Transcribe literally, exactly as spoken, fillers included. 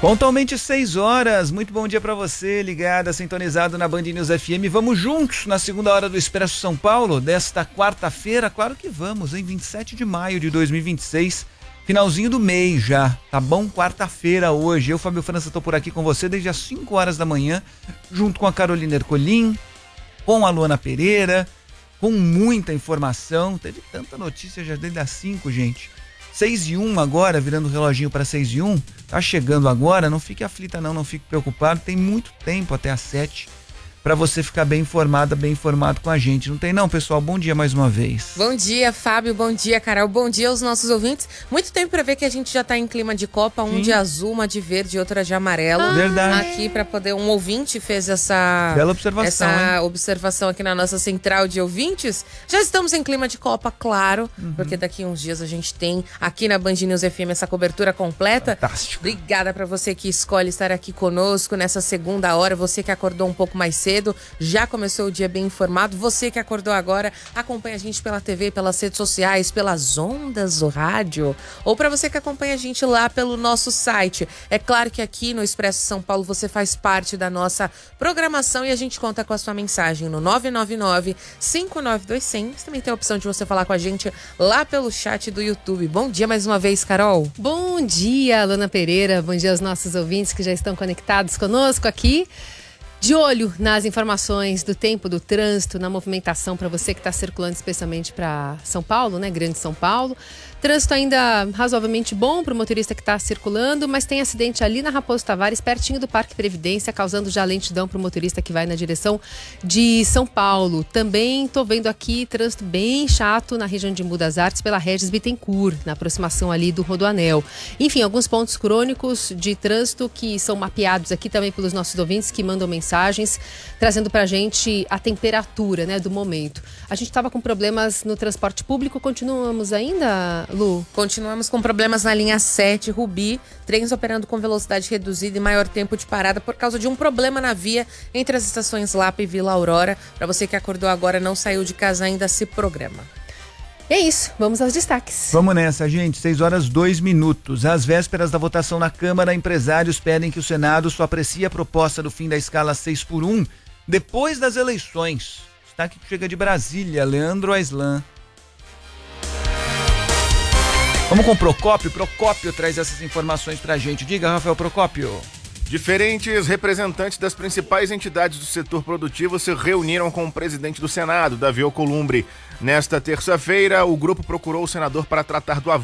Pontualmente seis horas, muito bom dia pra você, ligada, sintonizado na Band News F M. Vamos juntos na segunda hora do Expresso São Paulo, desta quarta-feira, claro que vamos, em vinte e sete de maio de dois mil e vinte e seis, finalzinho do mês já, tá bom? Quarta-feira hoje, eu, Fábio França, tô por aqui com você desde as cinco horas da manhã, junto com a Carolina Ercolim, com a Luana Pereira, com muita informação, teve tanta notícia já desde as cinco, gente. seis e um agora, virando o reloginho para seis e um, tá chegando agora, não fique aflita não, não fique preocupado, tem muito tempo até as sete para você ficar bem informada, bem informado com a gente. Não tem não, pessoal? Bom dia mais uma vez. Bom dia, Fábio, bom dia, Carol, bom dia aos nossos ouvintes. Muito tempo para ver que a gente já tá em clima de Copa, um Sim. de azul, uma de verde e outra de amarelo. Ah, verdade. Aqui para poder, um ouvinte fez essa... Bela observação, Essa hein? observação aqui na nossa central de ouvintes. Já estamos em clima de Copa, claro, uhum. porque daqui a uns dias a gente tem aqui na Band News F M essa cobertura completa. Fantástico. Obrigada para você que escolhe estar aqui conosco nessa segunda hora, você que acordou um pouco mais cedo, já começou o dia bem informado. Você que acordou agora, acompanha a gente pela T V, pelas redes sociais, pelas ondas do rádio, ou para você que acompanha a gente lá pelo nosso site. É claro que aqui no Expresso São Paulo você faz parte da nossa programação e a gente conta com a sua mensagem no nove nove nove, cinco nove dois, zero zero. Você também tem a opção de você falar com a gente lá pelo chat do YouTube. Bom dia mais uma vez, Carol. Bom dia, Luana Pereira. Bom dia aos nossos ouvintes que já estão conectados conosco aqui. De olho nas informações do tempo, do trânsito, na movimentação para você que está circulando especialmente para São Paulo, né? Grande São Paulo. Trânsito ainda razoavelmente bom para o motorista que está circulando, mas tem acidente ali na Raposo Tavares, pertinho do Parque Previdência, causando já lentidão para o motorista que vai na direção de São Paulo. Também estou vendo aqui trânsito bem chato na região de Embu das Artes pela Regis Bittencourt, na aproximação ali do Rodoanel. Enfim, alguns pontos crônicos de trânsito que são mapeados aqui também pelos nossos ouvintes que mandam mensagens, trazendo para a gente a temperatura, né, do momento. A gente estava com problemas no transporte público, continuamos ainda, Lu? Continuamos com problemas na linha sete, Rubi, trens operando com velocidade reduzida e maior tempo de parada por causa de um problema na via entre as estações Lapa e Vila Aurora. Para você que acordou agora, não saiu de casa ainda, se programa. É isso, vamos aos destaques. Vamos nessa, gente, seis horas dois minutos. Às vésperas da votação na Câmara, empresários pedem que o Senado só aprecie a proposta do fim da escala seis por um depois das eleições. Destaque que chega de Brasília, Leandro Aislan. Vamos com o Procópio. Procópio traz essas informações pra gente. Diga, Rafael Procópio. Diferentes representantes das principais entidades do setor produtivo se reuniram com o presidente do Senado, Davi Alcolumbre. Nesta terça-feira, o grupo procurou o senador para tratar do avanço